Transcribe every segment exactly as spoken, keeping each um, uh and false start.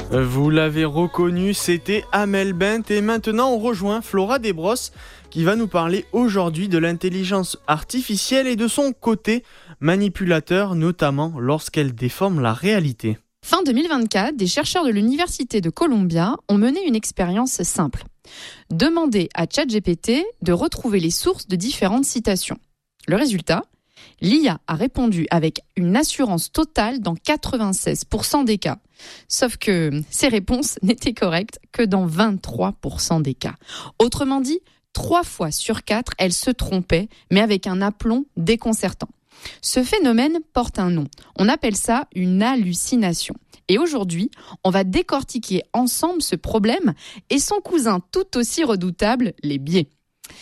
Vous l'avez reconnu, c'était Amel Bent et maintenant on rejoint Flora Desbrosses qui va nous parler aujourd'hui de l'intelligence artificielle et de son côté manipulateur, notamment lorsqu'elle déforme la réalité. Fin deux mille vingt-quatre, des chercheurs de l'Université de Columbia ont mené une expérience simple. Demander à ChatGPT de retrouver les sources de différentes citations. Le résultat ? L'I A a répondu avec une assurance totale dans quatre-vingt-seize pour cent des cas. Sauf que ces réponses n'étaient correctes que dans vingt-trois pour cent des cas. Autrement dit, trois fois sur quatre, elle se trompait, mais avec un aplomb déconcertant. Ce phénomène porte un nom. On appelle ça une hallucination. Et aujourd'hui, on va décortiquer ensemble ce problème et son cousin tout aussi redoutable, les biais.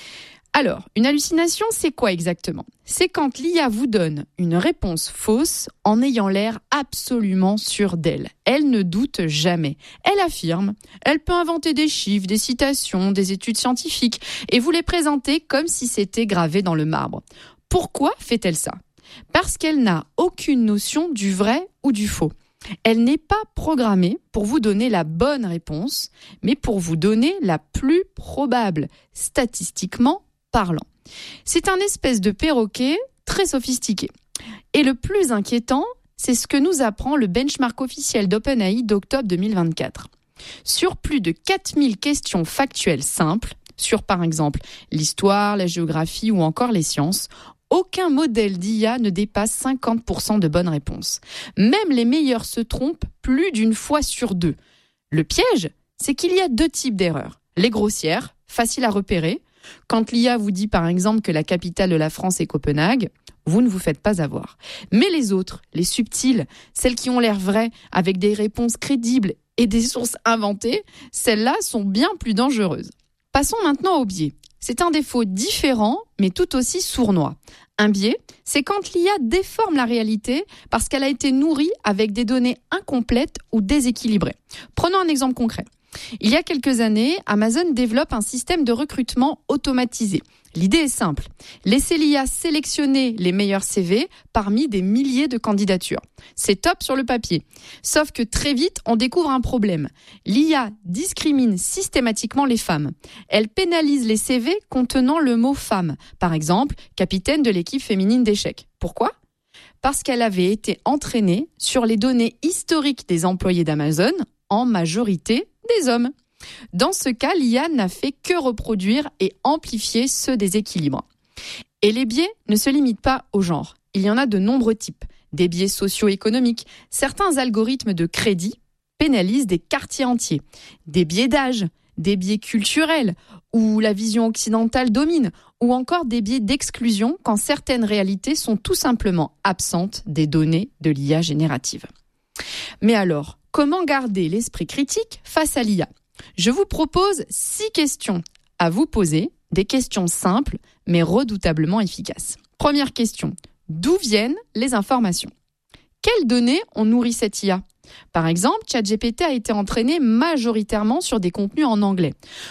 Alors, une hallucination, c'est quoi exactement ? C'est quand l'I A vous donne une réponse fausse en ayant l'air absolument sûre d'elle. Elle ne doute jamais. Elle affirme, elle peut inventer des chiffres, des citations, des études scientifiques et vous les présenter comme si c'était gravé dans le marbre. Pourquoi fait-elle ça ? Parce qu'elle n'a aucune notion du vrai ou du faux. Elle n'est pas programmée pour vous donner la bonne réponse, mais pour vous donner la plus probable, statistiquement parlant. C'est un espèce de perroquet très sophistiqué. Et le plus inquiétant, c'est ce que nous apprend le benchmark officiel d'OpenAI d'octobre deux mille vingt-quatre. Sur plus de quatre mille questions factuelles simples, sur par exemple l'histoire, la géographie ou encore les sciences, aucun modèle d'I A ne dépasse cinquante pour cent de bonnes réponses. Même les meilleurs se trompent plus d'une fois sur deux. Le piège, c'est qu'il y a deux types d'erreurs. Les grossières, faciles à repérer. Quand l'I A vous dit par exemple que la capitale de la France est Copenhague, vous ne vous faites pas avoir. Mais les autres, les subtiles, celles qui ont l'air vraies, avec des réponses crédibles et des sources inventées, celles-là sont bien plus dangereuses. Passons maintenant au biais. C'est un défaut différent, mais tout aussi sournois. Un biais, c'est quand l'I A déforme la réalité parce qu'elle a été nourrie avec des données incomplètes ou déséquilibrées. Prenons un exemple concret. Il y a quelques années, Amazon développe un système de recrutement automatisé. L'idée est simple. Laissez l'I A sélectionner les meilleurs C V parmi des milliers de candidatures. C'est top sur le papier. Sauf que très vite, on découvre un problème. L'I A discrimine systématiquement les femmes. Elle pénalise les C V contenant le mot femme. Par exemple, capitaine de l'équipe féminine d'échecs. Pourquoi ? Parce qu'elle avait été entraînée sur les données historiques des employés d'Amazon, en majorité des hommes. Dans ce cas, l'I A n'a fait que reproduire et amplifier ce déséquilibre. Et les biais ne se limitent pas au genre. Il y en a de nombreux types. Des biais socio-économiques. Certains algorithmes de crédit pénalisent des quartiers entiers. Des biais d'âge, des biais culturels, où la vision occidentale domine, ou encore des biais d'exclusion quand certaines réalités sont tout simplement absentes des données de l'I A générative. Mais alors, comment garder l'esprit critique face à l'I A ? Je vous propose six questions à vous poser, des questions simples mais redoutablement efficaces. Première question, d'où viennent les informations ? Quelles données ont nourri cette I A ? Par exemple, ChatGPT a été entraîné majoritairement sur des contenus en anglais.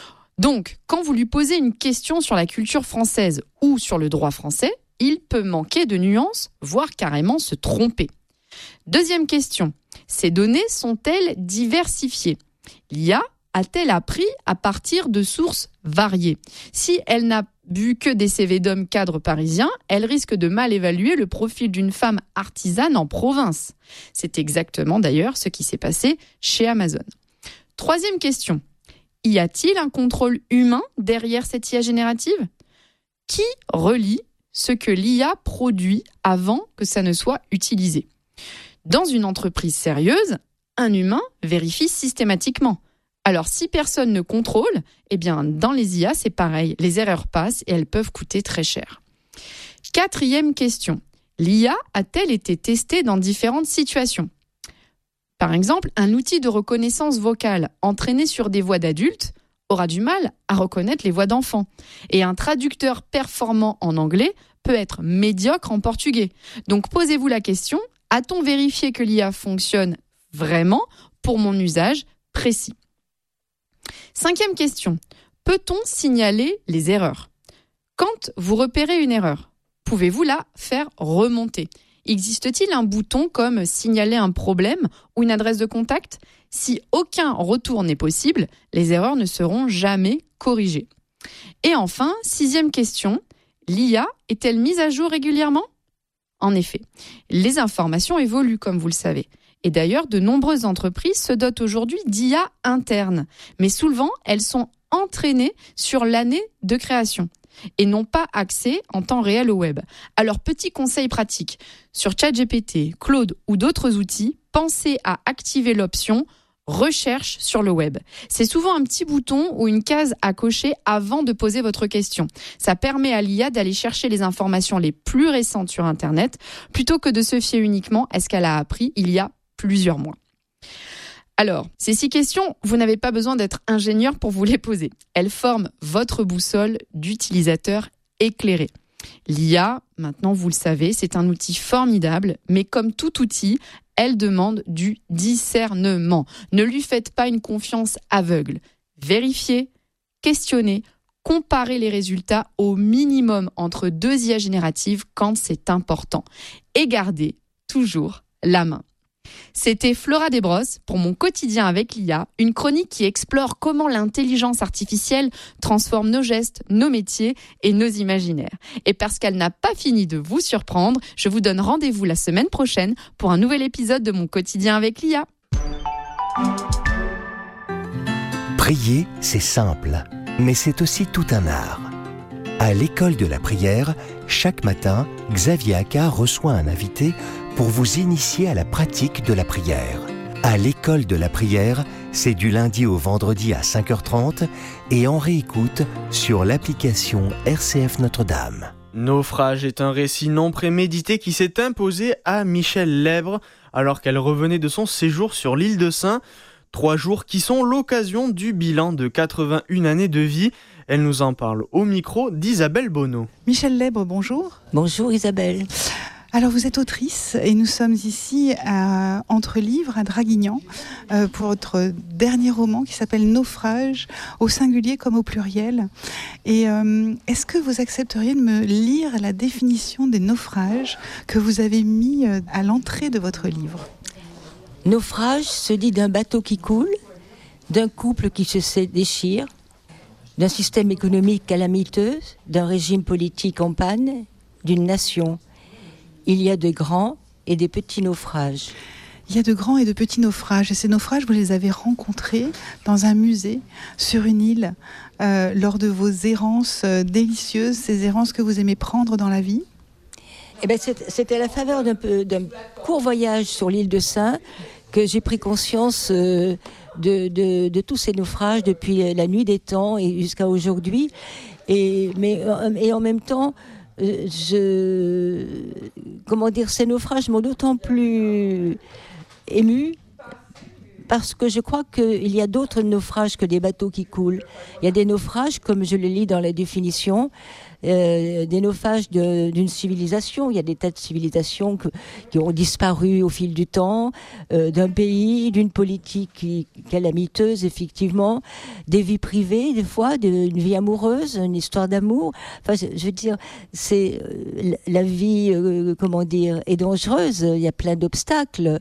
Donc, quand vous lui posez une question sur la culture française ou sur le droit français, il peut manquer de nuances, voire carrément se tromper. Deuxième question, ces données sont-elles diversifiées ? L'I A a-t-elle appris à partir de sources variées ? Si elle n'a vu que des C V d'hommes cadres parisiens, elle risque de mal évaluer le profil d'une femme artisane en province. C'est exactement d'ailleurs ce qui s'est passé chez Amazon. Troisième question, y a-t-il un contrôle humain derrière cette I A générative ? Qui relie ce que l'I A produit avant que ça ne soit utilisé ? Dans une entreprise sérieuse, un humain vérifie systématiquement. Alors, si personne ne contrôle, eh bien, dans les I A, c'est pareil. Les erreurs passent et elles peuvent coûter très cher. Quatrième question. L'I A a-t-elle été testée dans différentes situations ? Par exemple, un outil de reconnaissance vocale entraîné sur des voix d'adultes aura du mal à reconnaître les voix d'enfants. Et un traducteur performant en anglais peut être médiocre en portugais. Donc, posez-vous la question, a-t-on vérifié que l'I A fonctionne vraiment pour mon usage précis ? Cinquième question. Peut-on signaler les erreurs ? Quand vous repérez une erreur, pouvez-vous la faire remonter ? Existe-t-il un bouton comme signaler un problème ou une adresse de contact ? Si aucun retour n'est possible, les erreurs ne seront jamais corrigées. Et enfin, sixième question, l'I A est-elle mise à jour régulièrement ? En effet, les informations évoluent comme vous le savez. Et d'ailleurs, de nombreuses entreprises se dotent aujourd'hui d'I A internes. Mais souvent, elles sont entraînées sur l'année de création et n'ont pas accès en temps réel au web. Alors, petit conseil pratique, sur ChatGPT, Claude ou d'autres outils, pensez à activer l'option « Recherche sur le web ». C'est souvent un petit bouton ou une case à cocher avant de poser votre question. Ça permet à l'I A d'aller chercher les informations les plus récentes sur Internet plutôt que de se fier uniquement à ce qu'elle a appris il y a plusieurs mois. Alors, ces six questions, vous n'avez pas besoin d'être ingénieur pour vous les poser. Elles forment votre boussole d'utilisateur éclairé. L'I A, maintenant vous le savez, c'est un outil formidable, mais comme tout outil, elle demande du discernement. Ne lui faites pas une confiance aveugle. Vérifiez, questionnez, comparez les résultats au minimum entre deux I A génératives quand c'est important. Et gardez toujours la main. C'était Flora Desbrosses pour Mon quotidien avec l'I A, une chronique qui explore comment l'intelligence artificielle transforme nos gestes, nos métiers et nos imaginaires. Et parce qu'elle n'a pas fini de vous surprendre, je vous donne rendez-vous la semaine prochaine pour un nouvel épisode de Mon quotidien avec l'I A. Prier, c'est simple, mais c'est aussi tout un art. À l'école de la prière, chaque matin, Xavier Accard reçoit un invité pour vous initier à la pratique de la prière. À l'école de la prière, c'est du lundi au vendredi à cinq heures trente et en réécoute sur l'application R C F Notre-Dame. Naufrage est un récit non prémédité qui s'est imposé à Michel Lèbres alors qu'elle revenait de son séjour sur l'île de Sein. Trois jours qui sont l'occasion du bilan de quatre-vingt-une années de vie. Elle nous en parle au micro d'Isabelle Bonneau. Michel Lèbres, bonjour. Bonjour Isabelle. Alors vous êtes autrice et nous sommes ici à Entre Livres à Draguignan euh, pour votre dernier roman qui s'appelle Naufrage, au singulier comme au pluriel. Et euh, est-ce que vous accepteriez de me lire la définition des naufrages que vous avez mis euh, à l'entrée de votre livre ? Naufrage se dit d'un bateau qui coule, d'un couple qui se déchire, d'un système économique calamiteux, d'un régime politique en panne, d'une nation. Il y a de grands et des petits naufrages. Il y a de grands et de petits naufrages. Et ces naufrages, vous les avez rencontrés dans un musée, sur une île, euh, lors de vos errances euh, délicieuses, ces errances que vous aimez prendre dans la vie. Eh ben, c'était à la faveur d'un, peu, d'un court voyage sur l'île de Sein que j'ai pris conscience euh, de, de, de tous ces naufrages depuis la nuit des temps et jusqu'à aujourd'hui. Et, mais, et en même temps, euh, je, comment dire, ces naufrages m'ont d'autant plus émue parce que je crois qu'il y a d'autres naufrages que des bateaux qui coulent. Il y a des naufrages, comme je le lis dans la définition, euh, des naufrages de, d'une civilisation. Il y a des tas de civilisations que, qui ont disparu au fil du temps, euh, d'un pays, d'une politique qui, calamiteuse, effectivement, des vies privées, des fois, d'une vie amoureuse, une histoire d'amour. Enfin, je, je veux dire, c'est, euh, la vie, euh, comment dire, est dangereuse. Il y a plein d'obstacles.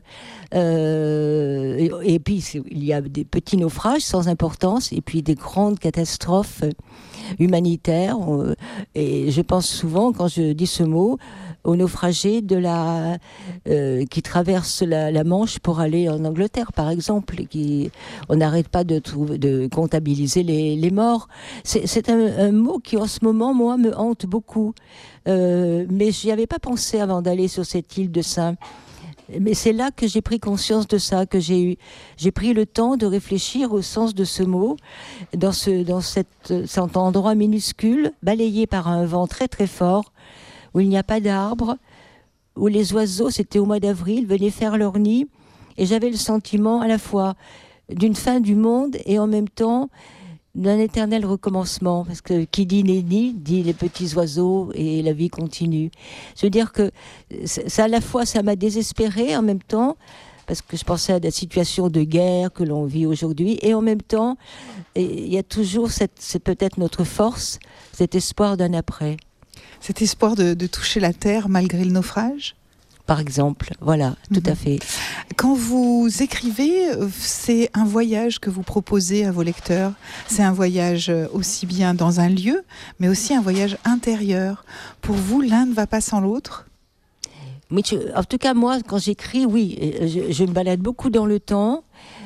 Euh, et, et puis, il y a des petits naufrages sans importance et puis des grandes catastrophes humanitaires. Et je pense souvent, quand je dis ce mot, aux naufragés de la, euh, qui traversent la, la Manche pour aller en Angleterre, par exemple. Et qui, on n'arrête pas de, trouver, de comptabiliser les, les morts. C'est, c'est un, un mot qui, en ce moment, moi, me hante beaucoup. Euh, mais je n'y avais pas pensé avant d'aller sur cette île de Sein. Mais c'est là que j'ai pris conscience de ça, que j'ai eu, j'ai pris le temps de réfléchir au sens de ce mot, dans ce, dans cette, cet endroit minuscule, balayé par un vent très très fort, où il n'y a pas d'arbres, où les oiseaux, c'était au mois d'avril, venaient faire leur nid, et j'avais le sentiment à la fois d'une fin du monde et en même temps d'un éternel recommencement, parce que qui dit nenni dit les petits oiseaux et la vie continue. Je veux dire que ça, à la fois ça m'a désespérée en même temps, parce que je pensais à la situation de guerre que l'on vit aujourd'hui, et en même temps il y a toujours cette, c'est peut-être notre force, cet espoir d'un après. Cet espoir de, de toucher la terre malgré le naufrage ? par exemple. Voilà, tout mmh. à fait. Quand vous écrivez, c'est un voyage que vous proposez à vos lecteurs. C'est un voyage aussi bien dans un lieu, mais aussi un voyage intérieur. Pour vous, l'un ne va pas sans l'autre ? Oui, tu, en tout cas, moi, quand j'écris, oui, je, je me balade beaucoup dans le temps,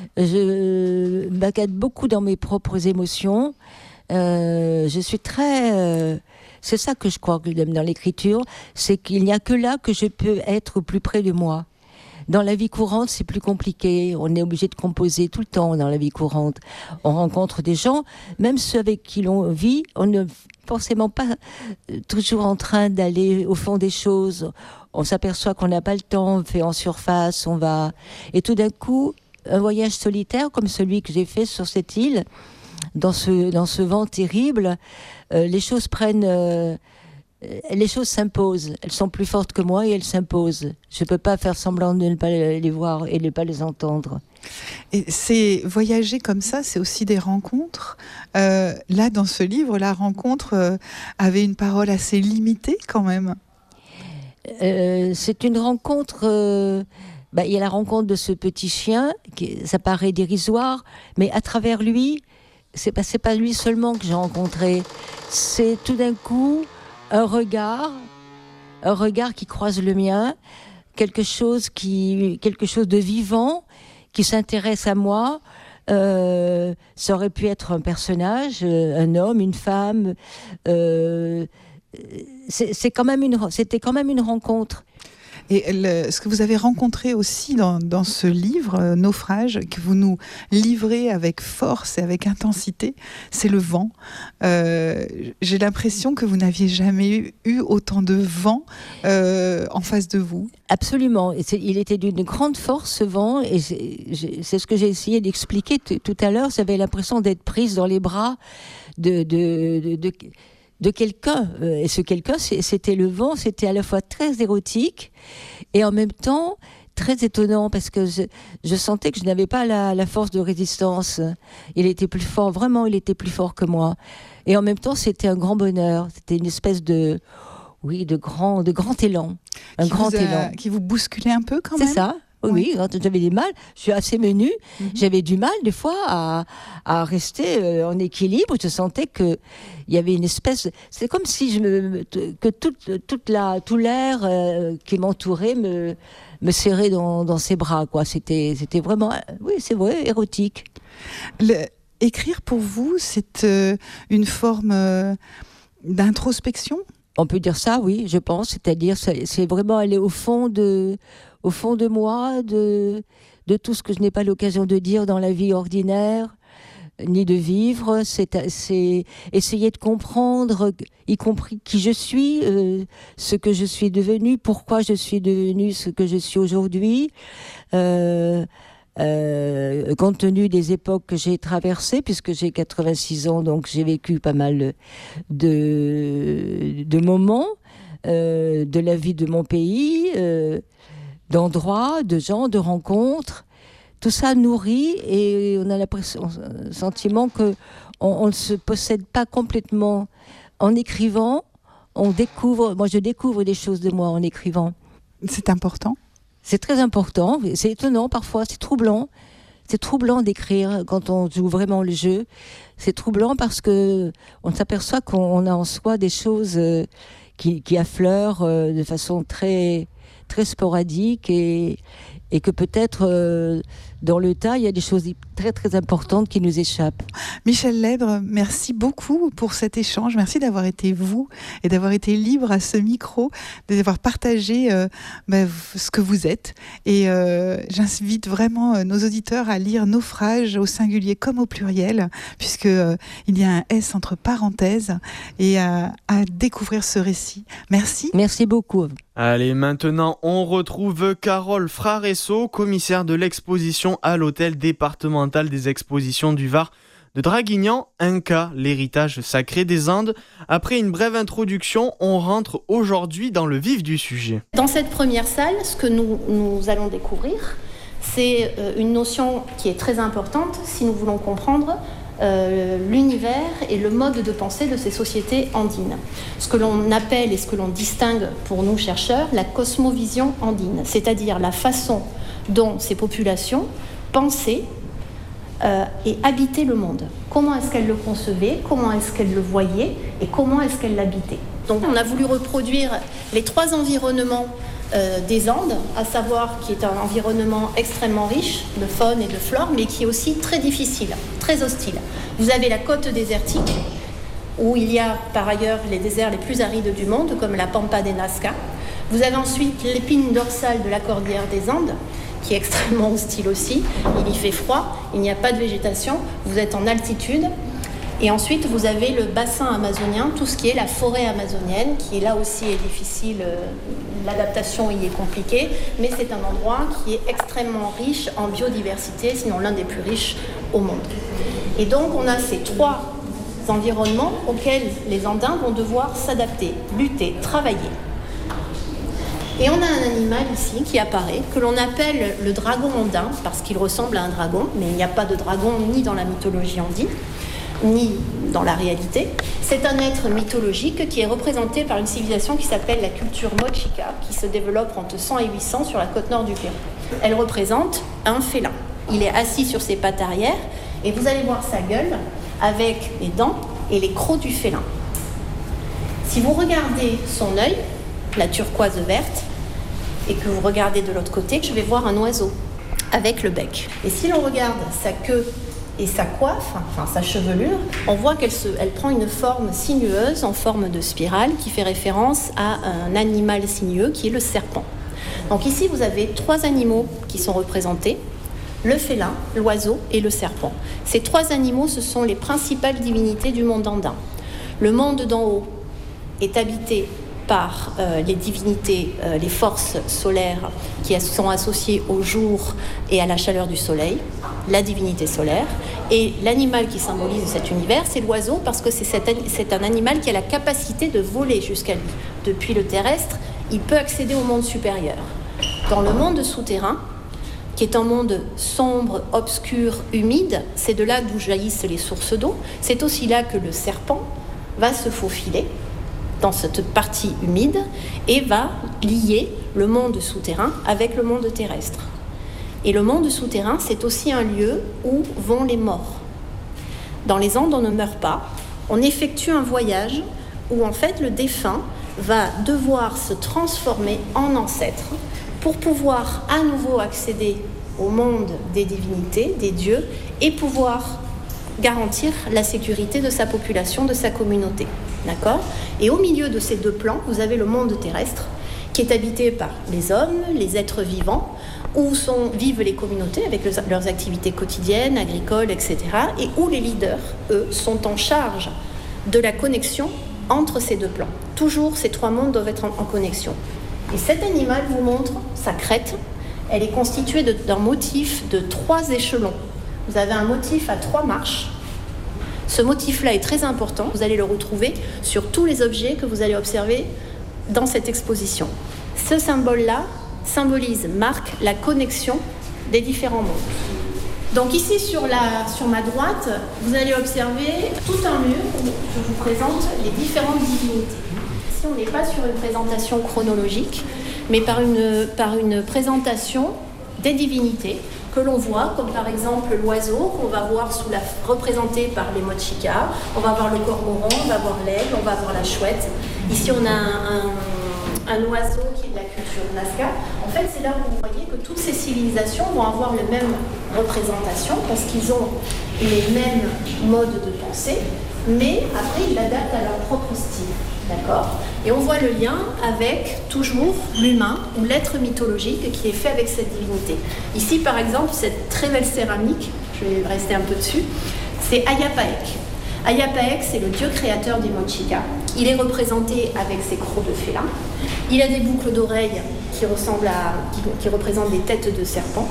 je me balade beaucoup dans mes propres émotions. Euh, je suis très... Euh, c'est ça que je crois que j'aime dans l'écriture, c'est qu'il n'y a que là que je peux être au plus près de moi. Dans la vie courante, c'est plus compliqué. On est obligé de composer tout le temps dans la vie courante. On rencontre des gens, même ceux avec qui l'on vit, on n'est forcément pas toujours en train d'aller au fond des choses. On s'aperçoit qu'on n'a pas le temps, on fait en surface, on va... Et tout d'un coup, un voyage solitaire comme celui que j'ai fait sur cette île, dans ce, dans ce vent terrible, euh, les choses prennent... Euh, les choses s'imposent. Elles sont plus fortes que moi et elles s'imposent. Je ne peux pas faire semblant de ne pas les voir et de ne pas les entendre. Et c'est voyager comme ça, c'est aussi des rencontres. Euh, là, dans ce livre, la rencontre euh, avait une parole assez limitée quand même. Euh, c'est une rencontre... Euh, bah, il y a la rencontre de ce petit chien, qui, ça paraît dérisoire, mais à travers lui, c'est pas, c'est pas lui seulement que j'ai rencontré. C'est tout d'un coup... Un regard, un regard qui croise le mien, quelque chose qui, quelque chose de vivant qui s'intéresse à moi. Euh, ça aurait pu être un personnage, un homme, une femme. Euh, c'est, c'est quand même une, c'était quand même une rencontre. Et le, ce que vous avez rencontré aussi dans, dans ce livre, euh, Naufrage, que vous nous livrez avec force et avec intensité, c'est le vent. Euh, j'ai l'impression que vous n'aviez jamais eu autant de vent euh, en face de vous. Absolument. Et c'est, il était d'une grande force, ce vent, et c'est, c'est ce que j'ai essayé d'expliquer t- tout à l'heure. J'avais l'impression d'être prise dans les bras de... de, de, de de quelqu'un, et ce quelqu'un, c'était le vent, c'était à la fois très érotique et en même temps très étonnant parce que je, je sentais que je n'avais pas la, la force de résistance. Il était plus fort, vraiment, il était plus fort que moi. Et en même temps, c'était un grand bonheur, c'était une espèce de, oui, de grand, de grand élan, un qui grand vous a, élan. Qui vous bousculait un peu quand C'est même. C'est ça. Oui, quand j'avais des mal, je suis assez menue, mm-hmm. J'avais du mal des fois à, à rester euh, en équilibre. Je sentais que il y avait une espèce, c'est comme si je me, que toute, toute la, tout l'air euh, qui m'entourait me, me serrait dans, dans ses bras, quoi. C'était, c'était vraiment, oui, c'est vrai, érotique. Le, écrire pour vous, c'est euh, une forme euh, d'introspection. On peut dire ça, oui, je pense. C'est-à-dire, c'est, c'est vraiment aller au fond de au fond de moi, de, de tout ce que je n'ai pas l'occasion de dire dans la vie ordinaire, ni de vivre. C'est, c'est essayer de comprendre, y compris qui je suis, euh, ce que je suis devenue, pourquoi je suis devenue ce que je suis aujourd'hui, euh, euh, compte tenu des époques que j'ai traversées, puisque j'ai quatre-vingt-six ans, donc j'ai vécu pas mal de, de moments euh, de la vie de mon pays, euh, d'endroits, de gens, de rencontres. Tout ça nourrit et on a l'impression, le sentiment que on, on ne se possède pas complètement. En écrivant, on découvre, moi je découvre des choses de moi en écrivant. C'est important. C'est très important, c'est étonnant parfois, c'est troublant. C'est troublant d'écrire quand on joue vraiment le jeu. C'est troublant parce que on s'aperçoit qu'on a en soi des choses qui, qui affleurent de façon très... très sporadique et, et que peut-être euh, dans le tas, il y a des choses très très importantes qui nous échappent. Michel Lèdre, merci beaucoup pour cet échange. Merci d'avoir été vous et d'avoir été libre à ce micro, d'avoir partagé euh, bah, ce que vous êtes. Et euh, j'invite vraiment euh, nos auditeurs à lire Naufrage au singulier comme au pluriel, puisque euh, il y a un S entre parenthèses, et à, à découvrir ce récit. Merci. Merci beaucoup. Allez, maintenant, on retrouve Carole Fraresso, commissaire de l'exposition à l'hôtel départemental des expositions du Var de Draguignan, Inca, l'héritage sacré des Andes. Après une brève introduction, on rentre aujourd'hui dans le vif du sujet. Dans cette première salle, ce que nous, nous allons découvrir, c'est une notion qui est très importante si nous voulons comprendre euh, l'univers et le mode de pensée de ces sociétés andines. Ce que l'on appelle et ce que l'on distingue pour nous chercheurs, la cosmovision andine, c'est-à-dire la façon dont ces populations pensaient euh, et habitaient le monde. Comment est-ce qu'elles le concevaient, comment est-ce qu'elles le voyaient et comment est-ce qu'elles l'habitaient. Donc on a voulu reproduire les trois environnements euh, des Andes, à savoir qui est un environnement extrêmement riche de faune et de flore, mais qui est aussi très difficile, très hostile. Vous avez la côte désertique, où il y a par ailleurs les déserts les plus arides du monde, comme la Pampa de Nazca. Vous avez ensuite l'épine dorsale de la cordillère des Andes, qui est extrêmement hostile aussi. Il y fait froid, il n'y a pas de végétation, vous êtes en altitude. Et ensuite, vous avez le bassin amazonien, tout ce qui est la forêt amazonienne, qui là aussi est difficile, euh, l'adaptation y est compliquée, mais c'est un endroit qui est extrêmement riche en biodiversité, sinon l'un des plus riches au monde. Et donc, on a ces trois environnements auxquels les Andins vont devoir s'adapter, lutter, travailler. Et on a un animal ici qui apparaît, que l'on appelle le dragon andin, parce qu'il ressemble à un dragon, mais il n'y a pas de dragon ni dans la mythologie andine, ni dans la réalité. C'est un être mythologique qui est représenté par une civilisation qui s'appelle la culture Mochica, qui se développe entre cent et huit cents sur la côte nord du Pérou. Elle représente un félin. Il est assis sur ses pattes arrière et vous allez voir sa gueule avec les dents et les crocs du félin. Si vous regardez son œil, la turquoise verte, et que vous regardez de l'autre côté, je vais voir un oiseau avec le bec. Et si l'on regarde sa queue et sa coiffe, enfin sa chevelure, on voit qu'elle se, elle prend une forme sinueuse en forme de spirale qui fait référence à un animal sinueux qui est le serpent. Donc ici vous avez trois animaux qui sont représentés, le félin, l'oiseau et le serpent. Ces trois animaux, ce sont les principales divinités du monde andin. Le monde d'en haut est habité par euh, les divinités, euh, les forces solaires qui sont associées au jour et à la chaleur du soleil, la divinité solaire. Et l'animal qui symbolise cet univers, c'est l'oiseau, parce que c'est, cet, c'est un animal qui a la capacité de voler jusqu'à lui. Depuis le terrestre, il peut accéder au monde supérieur. Dans le monde souterrain, qui est un monde sombre, obscur, humide, c'est de là d'où jaillissent les sources d'eau. C'est aussi là que le serpent va se faufiler dans cette partie humide et va lier le monde souterrain avec le monde terrestre. Et le monde souterrain, c'est aussi un lieu où vont les morts. Dans les Andes, on ne meurt pas. On effectue un voyage où, en fait, le défunt va devoir se transformer en ancêtre pour pouvoir à nouveau accéder au monde des divinités, des dieux, et pouvoir garantir la sécurité de sa population, de sa communauté. D'accord ? Et au milieu de ces deux plans, vous avez le monde terrestre, qui est habité par les hommes, les êtres vivants, où sont, vivent les communautés avec le, leurs activités quotidiennes, agricoles, et cetera, et où les leaders, eux, sont en charge de la connexion entre ces deux plans. Toujours, ces trois mondes doivent être en, en connexion. Et cet animal vous montre sa crête. Elle est constituée de, d'un motif de trois échelons. Vous avez un motif à trois marches. Ce motif-là est très important. Vous allez le retrouver sur tous les objets que vous allez observer dans cette exposition. Ce symbole-là symbolise, marque la connexion des différents mondes. Donc ici, sur, la, sur ma droite, vous allez observer tout un mur où je vous présente les différentes divinités. Ici, on n'est pas sur une présentation chronologique, mais par une, par une présentation des divinités que l'on voit, comme par exemple l'oiseau qu'on va voir sous la, représenté par les Mochica. On va voir le cormoran, on va voir l'aigle, on va voir la chouette. Ici, on a un, un, un oiseau qui est de la culture Nazca. En fait, c'est là où vous voyez que toutes ces civilisations vont avoir les mêmes représentations parce qu'ils ont les mêmes modes de pensée, mais après, ils l'adaptent à leur propre style. D'accord ? Et on voit le lien avec toujours l'humain ou l'être mythologique qui est fait avec cette divinité. Ici, par exemple, cette très belle céramique, je vais rester un peu dessus, c'est Ayapaek. Ayapaek, c'est le dieu créateur des Mochica. Il est représenté avec ses crocs de félin. Il a des boucles d'oreilles qui ressemblent à, qui, qui représentent des têtes de serpent.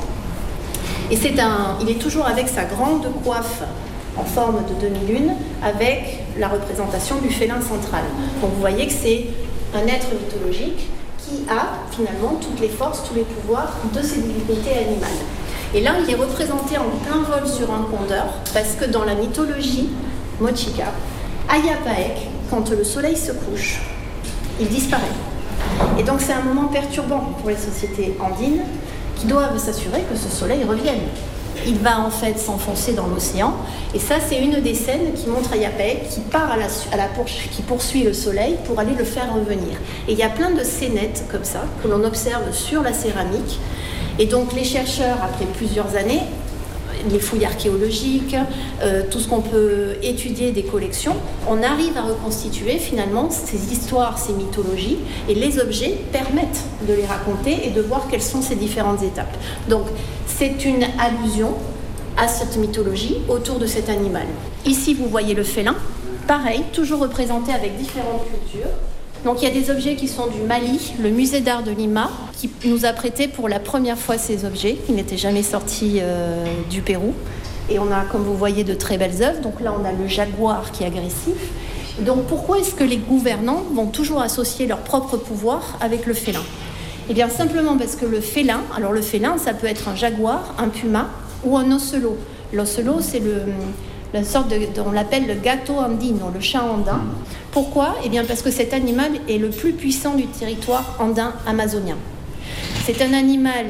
Et c'est un, il est toujours avec sa grande coiffe en forme de demi-lune, avec la représentation du félin central. Donc vous voyez que c'est un être mythologique qui a finalement toutes les forces, tous les pouvoirs de ces divinités animales. Et là, il est représenté en plein vol sur un condor, parce que dans la mythologie mochica, Ayapaek, quand le soleil se couche, il disparaît. Et donc c'est un moment perturbant pour les sociétés andines qui doivent s'assurer que ce soleil revienne. Il va en fait s'enfoncer dans l'océan, et ça c'est une des scènes qui montre Ayapaek qui part à la, à la poursuite, qui poursuit le soleil pour aller le faire revenir. Et il y a plein de scénettes comme ça que l'on observe sur la céramique. Et donc les chercheurs, après plusieurs années, les fouilles archéologiques, euh, tout ce qu'on peut étudier des collections, on arrive à reconstituer finalement ces histoires, ces mythologies, et les objets permettent de les raconter et de voir quelles sont ces différentes étapes. Donc c'est une allusion à cette mythologie autour de cet animal. Ici vous voyez le félin, pareil, toujours représenté avec différentes cultures. Donc il y a des objets qui sont du Mali, le musée d'art de Lima, qui nous a prêté pour la première fois ces objets, qui n'étaient jamais sortis euh, du Pérou. Et on a, comme vous voyez, de très belles œuvres. Donc là, on a le jaguar qui est agressif. Donc pourquoi est-ce que les gouvernants vont toujours associer leur propre pouvoir avec le félin ? Eh bien simplement parce que le félin, alors le félin, ça peut être un jaguar, un puma ou un ocelot. L'ocelot, c'est le... la sorte de, de, on l'appelle le gato andino, le chat andin. Pourquoi ? Eh bien parce que cet animal est le plus puissant du territoire andin amazonien. C'est un animal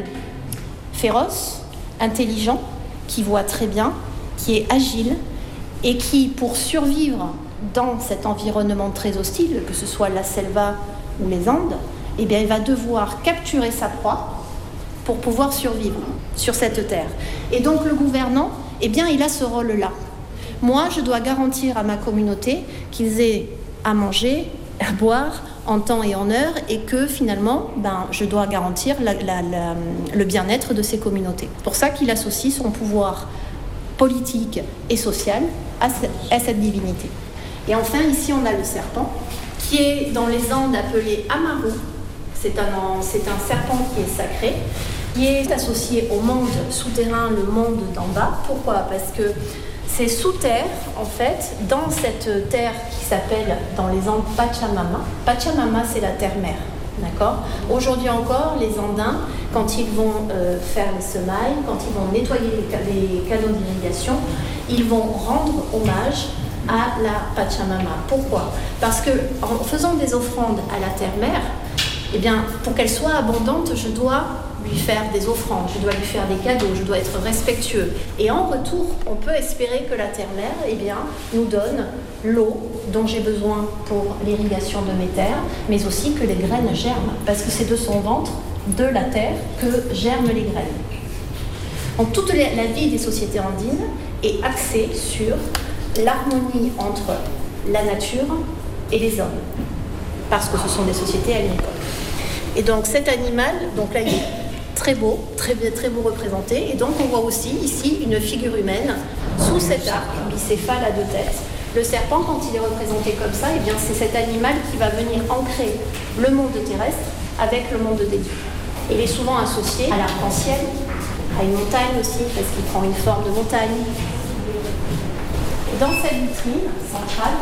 féroce, intelligent, qui voit très bien, qui est agile et qui, pour survivre dans cet environnement très hostile, que ce soit la selva ou les Andes, eh bien il va devoir capturer sa proie pour pouvoir survivre sur cette terre. Et donc le gouvernant, eh bien il a ce rôle-là. Moi, je dois garantir à ma communauté qu'ils aient à manger, à boire, en temps et en heure, et que finalement, ben, je dois garantir la, la, la, le bien-être de ces communautés. C'est pour ça qu'il associe son pouvoir politique et social à, ce, à cette divinité. Et enfin, ici, on a le serpent, qui est dans les Andes appelé Amaru. C'est un, c'est un serpent qui est sacré, qui est associé au monde souterrain, le monde d'en bas. Pourquoi ? Parce que c'est sous terre, en fait, dans cette terre qui s'appelle dans les Andes Pachamama. Pachamama, c'est la terre-mère, d'accord ? Aujourd'hui encore, les Andins, quand ils vont euh, faire les semailles, quand ils vont nettoyer les, les canaux d'irrigation, ils vont rendre hommage à la Pachamama. Pourquoi ? Parce que en faisant des offrandes à la terre-mère, eh bien, pour qu'elle soit abondante, je dois lui faire des offrandes, je dois lui faire des cadeaux, je dois être respectueux. Et en retour, on peut espérer que la terre-mère, eh bien, nous donne l'eau dont j'ai besoin pour l'irrigation de mes terres, mais aussi que les graines germent, parce que c'est de son ventre, de la terre, que germent les graines. Donc toute la vie des sociétés andines est axée sur l'harmonie entre la nature et les hommes, parce que ce sont des sociétés agricoles. Et donc cet animal, donc là il est très beau, très, très beau représenté, et donc on voit aussi ici une figure humaine sous cet arc bicéphale à deux têtes. Le serpent, quand il est représenté comme ça, eh bien c'est cet animal qui va venir ancrer le monde terrestre avec le monde des dieux. Il est souvent associé à l'arc-en-ciel, à une montagne aussi, parce qu'il prend une forme de montagne. Et dans cette vitrine centrale,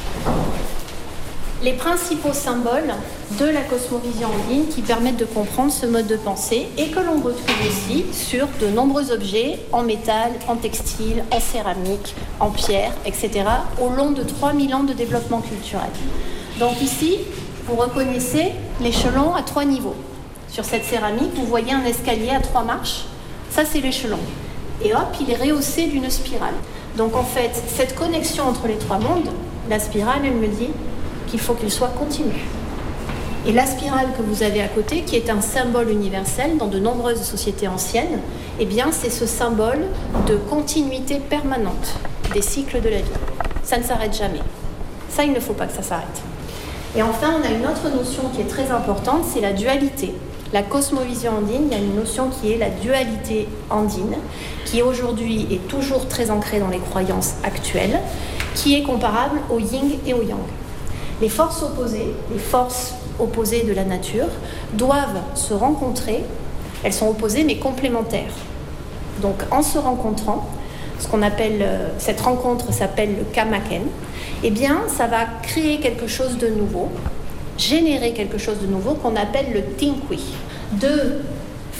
les principaux symboles de la cosmovision andine qui permettent de comprendre ce mode de pensée et que l'on retrouve aussi sur de nombreux objets en métal, en textile, en céramique, en pierre, et cetera au long de trois mille ans de développement culturel. Donc ici, vous reconnaissez l'échelon à trois niveaux. Sur cette céramique, vous voyez un escalier à trois marches. Ça, c'est l'échelon. Et hop, il est rehaussé d'une spirale. Donc en fait, cette connexion entre les trois mondes, la spirale, elle me dit qu'il faut qu'il soit continu. Et la spirale que vous avez à côté, qui est un symbole universel dans de nombreuses sociétés anciennes, eh bien, c'est ce symbole de continuité permanente des cycles de la vie. Ça ne s'arrête jamais. Ça, il ne faut pas que ça s'arrête. Et enfin, on a une autre notion qui est très importante, c'est la dualité. La cosmovision andine, il y a une notion qui est la dualité andine, qui aujourd'hui est toujours très ancrée dans les croyances actuelles, qui est comparable au yin et au yang. Les forces opposées, les forces opposées de la nature, doivent se rencontrer. Elles sont opposées mais complémentaires. Donc en se rencontrant, ce qu'on appelle, cette rencontre s'appelle le kamaken, eh bien ça va créer quelque chose de nouveau, générer quelque chose de nouveau qu'on appelle le tinkwi. Deux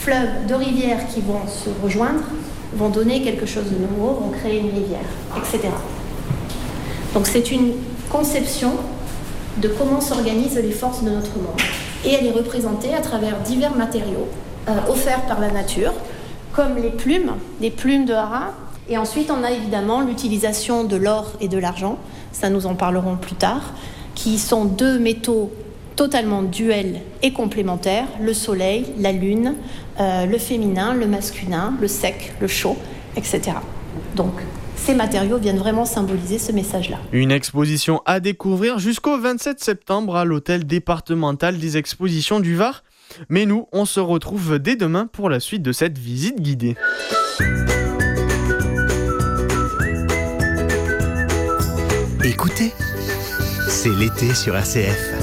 fleuves, deux rivières qui vont se rejoindre, vont donner quelque chose de nouveau, vont créer une rivière, et cetera. Donc c'est une conception de comment s'organisent les forces de notre monde. Et elle est représentée à travers divers matériaux euh, offerts par la nature, comme les plumes, les plumes de haras. Et ensuite, on a évidemment l'utilisation de l'or et de l'argent, ça nous en parlerons plus tard, qui sont deux métaux totalement duels et complémentaires, le soleil, la lune, euh, le féminin, le masculin, le sec, le chaud, et cetera. Donc, ces matériaux viennent vraiment symboliser ce message-là. Une exposition à découvrir jusqu'au vingt-sept septembre à l'hôtel départemental des expositions du Var. Mais nous, on se retrouve dès demain pour la suite de cette visite guidée. Écoutez, c'est l'été sur R C F.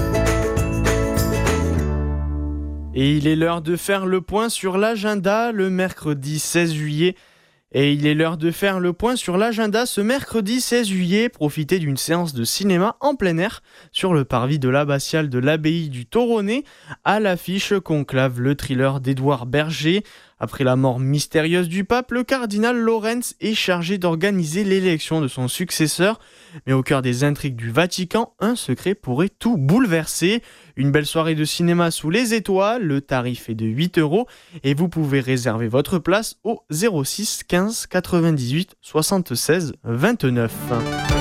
Et il est l'heure de faire le point sur l'agenda le mercredi seize juillet. Et il est l'heure de faire le point sur l'agenda ce mercredi seize juillet. Profitez d'une séance de cinéma en plein air sur le parvis de l'abbatiale de l'abbaye du Toronnet. À l'affiche, Conclave, le thriller d'Édouard Berger. Après la mort mystérieuse du pape, le cardinal Lorenz est chargé d'organiser l'élection de son successeur. Mais au cœur des intrigues du Vatican, un secret pourrait tout bouleverser. Une belle soirée de cinéma sous les étoiles, le tarif est de huit euros et vous pouvez réserver votre place au zéro six quinze quatre-vingt-dix-huit soixante-seize vingt-neuf.